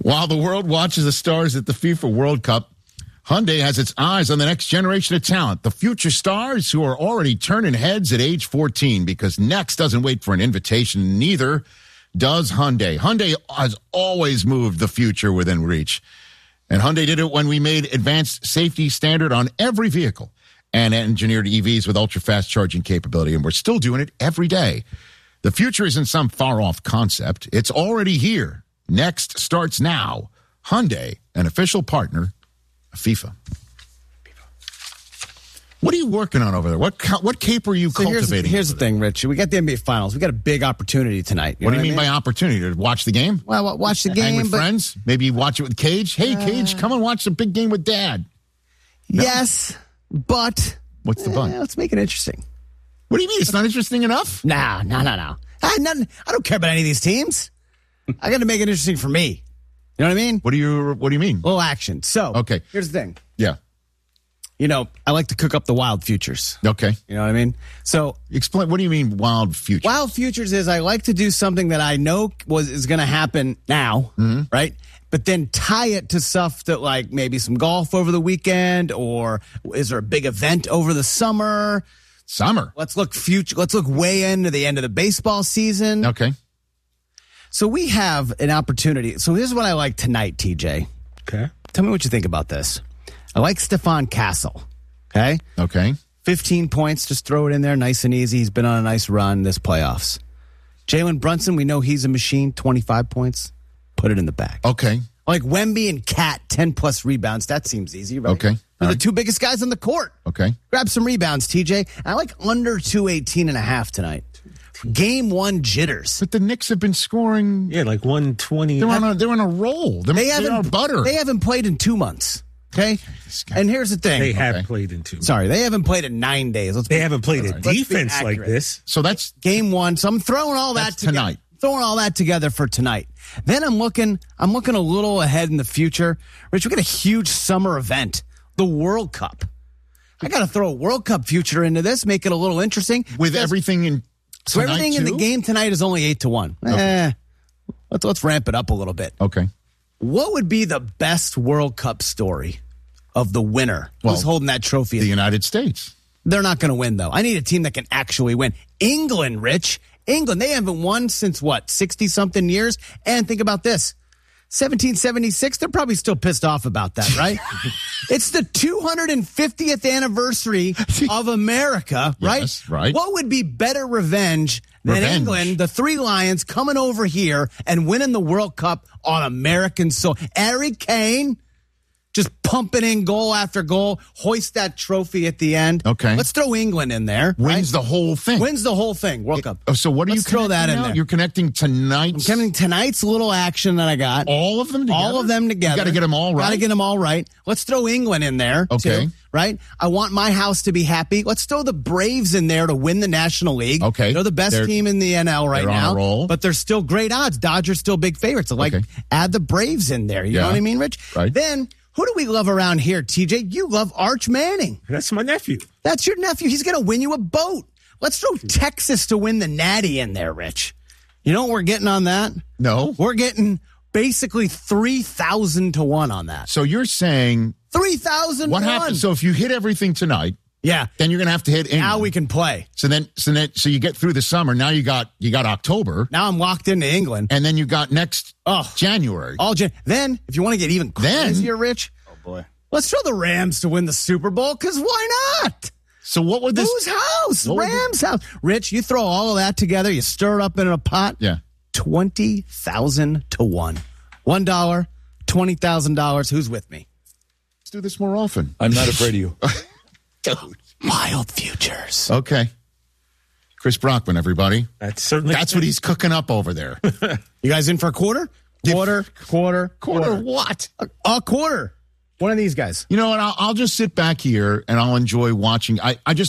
While the world watches the stars at the FIFA World Cup, Hyundai has its eyes on the next generation of talent, the future stars who are already turning heads at age 14, because next doesn't wait for an invitation, neither does Hyundai. Hyundai has always moved the future within reach. And Hyundai did it when we made advanced safety standard on every vehicle and engineered EVs with ultra-fast charging capability, and we're still doing it every day. The future isn't some far-off concept. It's already here. Next starts now. Hyundai, an official partner of FIFA. What are you working on over there? What cape are you cultivating? Here's the thing, Rich. We got the NBA Finals. We got a big opportunity tonight. What do you mean by opportunity? To watch the game? Well, watch the game. Hang with friends? Maybe watch it with Cage? Hey, Cage, come and watch the big game with Dad. No? Yes, but... What's the but? Let's make it interesting. What do you mean? It's not interesting enough? No. I don't care about any of these teams. I got to make it interesting for me. You know what I mean? What do you mean? A little action. So, okay. Here's the thing. Yeah. You know, I like to cook up the wild futures. Okay. You know what I mean? So, explain. What do you mean wild futures? Wild futures is I like to do something that I know is going to happen now, right? But then tie it to stuff that, like, maybe some golf over the weekend, or is there a big event over the summer? Let's look future. Let's look way into the end of the baseball season. Okay. So we have an opportunity. So here's what I like tonight, TJ. Okay. Tell me what you think about this. I like Stephon Castle. Okay. 15 points. Just throw it in there. Nice and easy. He's been on a nice run this playoffs. Jalen Brunson, we know he's a machine. 25 points. Put it in the bag. Okay. Like Wemby and Cat, 10-plus rebounds. That seems easy, right? Okay. They're the two biggest guys on the court. Okay. Grab some rebounds, TJ. I like under 218.5 tonight. Game one jitters. But the Knicks have been scoring. Yeah, like 120. They're on a roll. They are butter. They haven't played in 2 months. Okay? And here's the thing. They have played in 2 months. Sorry, they haven't played in 9 days. They haven't played a defense like this. So that's game one. So I'm throwing all that together. Tonight. Throwing all that together for tonight. Then I'm looking a little ahead in the future. Rich, we got a huge summer event, the World Cup. I got to throw a World Cup future into this, make it a little interesting. With everything in So tonight everything in the game tonight is only 8-1. Okay. Let's ramp it up a little bit. Okay. What would be the best World Cup story of the winner? Who's holding that trophy? The United States. They're not going to win, though. I need a team that can actually win. England, Rich. England, they haven't won since, 60-something years? And think about this. 1776, they're probably still pissed off about that, right? It's the 250th anniversary of America, right? Yes, right. What would be better revenge than England, the Three Lions, coming over here and winning the World Cup on American soil? Harry Kane just pumping in goal after goal, hoist that trophy at the end. Okay. Let's throw England in there. Wins the whole thing. Wins the whole thing, World Cup. So what are Let's throw that in there. You're connecting tonight's... I'm connecting tonight's little action that I got. All of them together? All of them together. You got to get them all right? Got to get them all right. Let's throw England in there, okay, too, right? I want my house to be happy. Let's throw the Braves in there to win the National League. Okay. They're the best team in the NL right now. On a roll. But they're still great odds. Dodgers still big favorites. So, add the Braves in there. You know what I mean, Rich? Right. Then... who do we love around here, TJ? You love Arch Manning. That's my nephew. That's your nephew. He's going to win you a boat. Let's throw Texas to win the Natty in there, Rich. You know what we're getting on that? No. We're getting basically 3,000 to 1 on that. So you're saying 3,000 what happens? So if you hit everything tonight, then you're going to have to hit England. Now we can play. So you get through the summer. Now you got October. Now I'm locked into England. And then you got next January. Then if you want to get even crazier, Rich. Oh boy. Let's throw the Rams to win the Super Bowl, because why not? So what would this... whose house? Rams' house. Rich, you throw all of that together, you stir it up in a pot. Yeah. 20,000 to 1. $1, $20,000. Who's with me? Let's do this more often. I'm not afraid of you. Dude. Wild futures. Okay. Chris Brockman, everybody. That's what he's cooking up over there. You guys in for a quarter? Quarter. What? A quarter. One of these guys. You know what? I'll just sit back here and I'll enjoy watching. I just